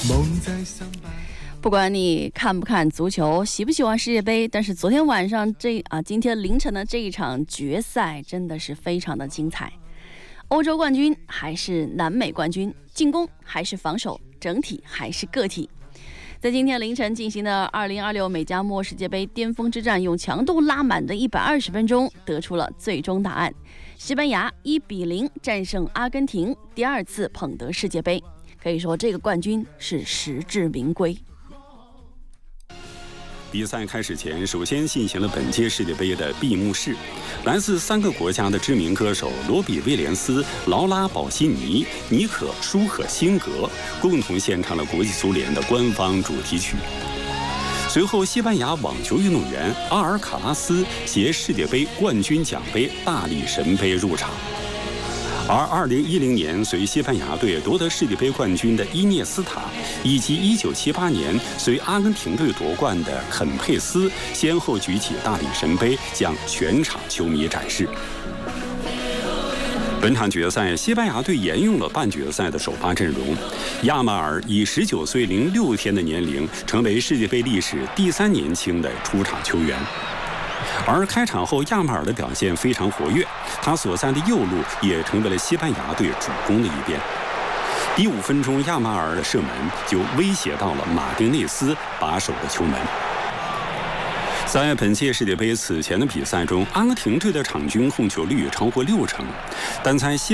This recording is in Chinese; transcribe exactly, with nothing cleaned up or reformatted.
不管你看不看足球，喜不喜欢世界杯，但是昨天晚上这啊，今天凌晨的这一场决赛真的是非常的精彩。欧洲冠军还是南美冠军，进攻还是防守，整体还是个体。在今天凌晨进行的二零二六美加墨世界杯巅峰之战，用强度拉满的一百二十分钟，得出了最终答案。西班牙一比零战胜阿根廷，第二次捧得世界杯，可以说这个冠军是实至名归。 比赛开始前，首先进行了本届世界杯的闭幕式。来自三个国家的知名歌手罗比·威廉斯、劳拉·保希尼、尼可·舒赫辛格共同献唱了国际足联的官方主题曲。随后，西班牙网球运动员阿尔卡拉斯携世界杯冠军奖杯大力神杯入场。而二零一零年随西班牙队夺得世界杯冠军的伊涅斯塔，以及一九七八年随阿根廷队夺冠的肯佩斯，先后举起大力神杯向全场球迷展示。本场决赛，西班牙队沿用了半决赛的首发阵容，亚马尔以十九岁零六天的年龄，成为世界杯历史第三年轻的出场球员。而开场后，亚马尔的表现非常活跃，他所在的右路也成为了西班牙队主攻的一边。第五分钟，亚马尔的射门就威胁到了马丁内斯把守的球门。在本届世界杯此前的比赛中，阿根廷队的场均控球率超过六成，但在西